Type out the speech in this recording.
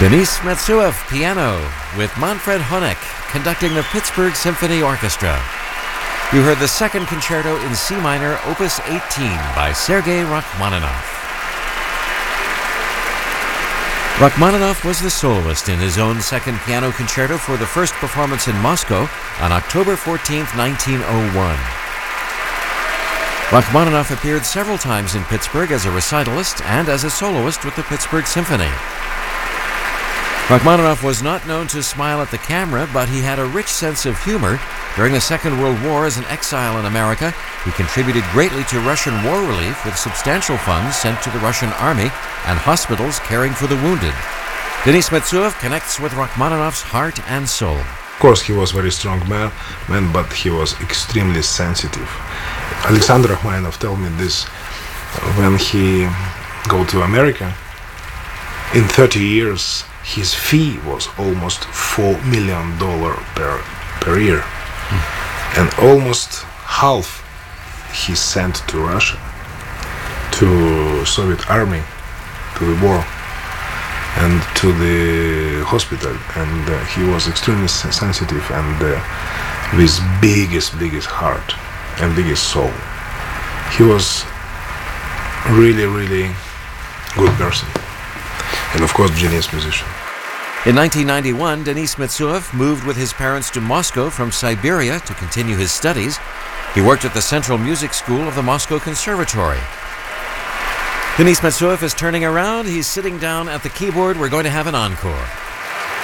Denis Metsuev, piano, with Manfred Honeck conducting the Pittsburgh Symphony Orchestra. You heard the second concerto in C minor, Opus 18 by Sergei Rachmaninoff. Rachmaninoff was the soloist in his own second piano concerto for the first performance in Moscow on October 14, 1901. Rachmaninoff appeared several times in Pittsburgh as a recitalist and as a soloist with the Pittsburgh Symphony. Rachmaninoff was not known to smile at the camera, but he had a rich sense of humor. During the Second World War as an exile in America, he contributed greatly to Russian war relief with substantial funds sent to the Russian army and hospitals caring for the wounded. Denis Metsuev connects with Rachmaninoff's heart and soul. Of course, he was a very strong man, but he was extremely sensitive. Alexander Rachmaninoff told me this when he go to America. In 30 years, his fee was almost $4 million per year. And almost half he sent to Russia, to Soviet army, to the war, and to the hospital. And he was extremely sensitive and with biggest heart and biggest soul. He was really good person. And of course, genius musician. In 1991, Denis Metsuev moved with his parents to Moscow from Siberia to continue his studies. He worked at the Central Music School of the Moscow Conservatory. Denis Metsuev is turning around. He's sitting down at the keyboard. We're going to have an encore.